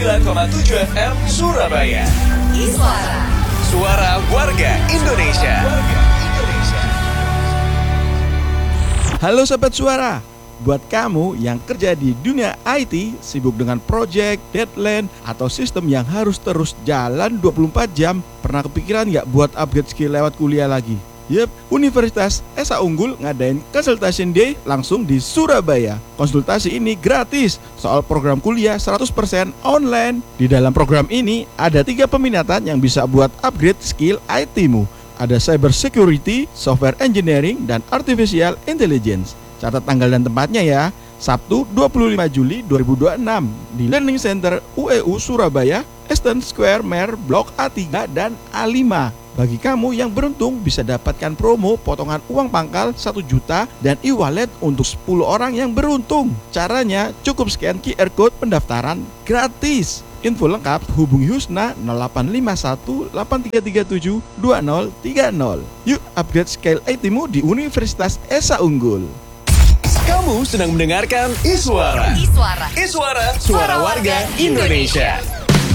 9,7 FM Surabaya. Iswara. Suara warga Indonesia. Halo Sobat Suara, buat kamu yang kerja di dunia IT, sibuk dengan project, deadline, atau sistem yang harus terus jalan 24 jam, pernah kepikiran nggak buat upgrade skill lewat kuliah lagi? Yep, Universitas Esa Unggul ngadain Consultation Day langsung di Surabaya. Konsultasi ini gratis, soal program kuliah 100% online. Di dalam program ini ada 3 peminatan yang bisa buat upgrade skill IT-mu. Ada Cyber Security, Software Engineering, dan Artificial Intelligence. Catat tanggal dan tempatnya ya, Sabtu 25 Juli 2026 di Learning Center UEU Surabaya, Eastern Square Mer Blok A3 dan A5. Bagi kamu yang beruntung bisa dapatkan promo potongan uang pangkal 1 juta dan e-wallet untuk 10 orang yang beruntung. Caranya cukup scan QR Code pendaftaran gratis. Info lengkap hubungi Husna 0851 8337 2030. Yuk upgrade skill IT-mu di Universitas Esa Unggul. Kamu sedang mendengarkan Iswara. Iswara. Iswara, suara warga Indonesia.